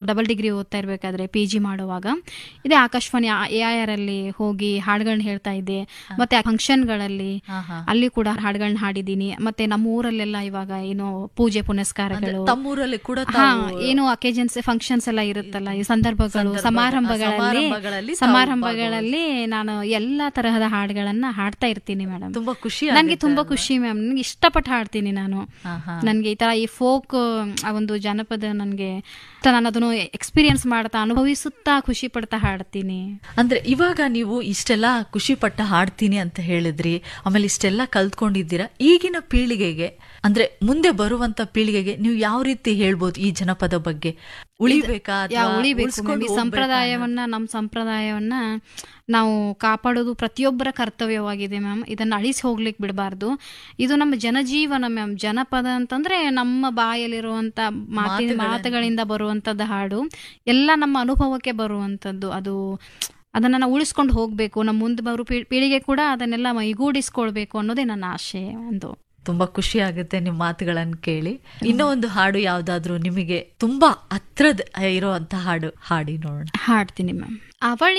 Double degree ಓದ್ತಾ ಇರಬೇಕಾದ್ರೆ PG ಮಾಡುವಾಗ ಇದೇ ಆಕಾಶವಾಣಿ AIR ಅಲ್ಲಿ ಹೋಗಿ ಹಾಡುಗಳನ್ನ ಹೇಳ್ತಾ ಇದ್ದೆ. ಮತ್ತೆ ಫಂಕ್ಷನ್ಗಳಲ್ಲಿ ಅಲ್ಲಿ ಕೂಡ ಹಾಡುಗಳನ್ನ ಹಾಡಿದ್ದೀನಿ. ಮತ್ತೆ ನಮ್ಮ ಊರಲ್ಲೆಲ್ಲ ಇವಾಗ ಏನು ಪೂಜೆ ಪುನಸ್ಕಾರಗಳು, ತಮ್ಮೂರಲ್ಲಿ ಕೂಡ ಏನು ಅಕೇಜನ್ಸ್ ಫಂಕ್ಷನ್ಸ್ ಎಲ್ಲ ಇರುತ್ತಲ್ಲ, ಈ ಸಂದರ್ಭಗಳು, ಸಮಾರಂಭಗಳಲ್ಲಿ ನಾನು ಎಲ್ಲಾ ತರಹದ ಹಾಡುಗಳನ್ನ ಹಾಡ್ತಾ ಇರ್ತೀನಿ ಮೇಡಮ್. ತುಂಬಾ ಖುಷಿ, ನನ್ಗೆ ತುಂಬಾ ಖುಷಿ ಮ್ಯಾಮ್. ನನ್ಗೆ ಇಷ್ಟಪಟ್ಟು ಹಾಡ್ತೀನಿ ನಾನು. ನನ್ಗೆ ಈ ತರ ಈ ಫೋಕ್ ಒಂದು ಜನಪದ ನನ್ಗೆ ನಾನು ಅದನ್ನು ಎಕ್ಸ್ಪೀರಿಯನ್ಸ್ ಮಾಡ್ತಾ ಅನುಭವಿಸುತ್ತಾ ಖುಷಿ ಪಡ್ತಾ ಹಾಡ್ತೀನಿ. ಅಂದ್ರೆ ಇವಾಗ ನೀವು ಇಷ್ಟೆಲ್ಲ ಖುಷಿ ಪಟ್ಟ ಹಾಡ್ತೀನಿ ಅಂತ ಹೇಳಿದ್ರಿ, ಆಮೇಲೆ ಇಷ್ಟೆಲ್ಲ ಕಲ್ತ್ಕೊಂಡಿದ್ದೀರಾ. ಈಗಿನ ಪೀಳಿಗೆಗೆ ಅಂದ್ರೆ ಮುಂದೆ ಬರುವಂತ ಪೀಳಿಗೆಗೆ ನೀವು ಯಾವ ರೀತಿ ಹೇಳ್ಬೋದು ಈ ಜನಪದ ಬಗ್ಗೆ? ಉಳಿಬೇಕಾ? ಉಳಿಬೇಕು. ಈ ಸಂಪ್ರದಾಯವನ್ನ, ನಮ್ಮ ಸಂಪ್ರದಾಯವನ್ನ ನಾವು ಕಾಪಾಡೋದು ಪ್ರತಿಯೊಬ್ಬರ ಕರ್ತವ್ಯವಾಗಿದೆ ಮ್ಯಾಮ್. ಇದನ್ನ ಅಳಿಸಿ ಹೋಗ್ಲಿಕ್ಕೆ ಬಿಡಬಾರ್ದು. ಇದು ನಮ್ಮ ಜನಜೀವನ ಮ್ಯಾಮ್. ಜನಪದ ಅಂತಂದ್ರೆ ನಮ್ಮ ಬಾಯಲ್ಲಿರುವಂತ ಮಾತುಗಳಿಂದ ಬರುವಂತದ್ದು ಹಾಡು, ಎಲ್ಲ ನಮ್ಮ ಅನುಭವಕ್ಕೆ ಬರುವಂತದ್ದು. ಅದನ್ನ ನಾವು ಉಳಿಸ್ಕೊಂಡು ಹೋಗ್ಬೇಕು. ನಮ್ಮ ಮುಂದೆ ಬರೋ ಪೀಳಿಗೆ ಕೂಡ ಅದನ್ನೆಲ್ಲ ಮೈಗೂಡಿಸ್ಕೊಳ್ಬೇಕು ಅನ್ನೋದೇ ನನ್ನ ಆಶೆ. ತುಂಬಾ ಖುಷಿ ಆಗುತ್ತೆ ನಿಮ್ಮ ಮಾತುಗಳನ್ನು ಕೇಳಿ. ಇನ್ನೂ ಒಂದು ಹಾಡು ಯಾವ್ದಾದ್ರು ನಿಮಗೆ ತುಂಬಾ ಹತ್ರದ ಇರುವಂತ ಹಾಡು ಹಾಡಿ ನೋಡೋಣ. ಹಾಡ್ತೀನಿ ಮ್ಯಾಮ್. ಅವಳಿ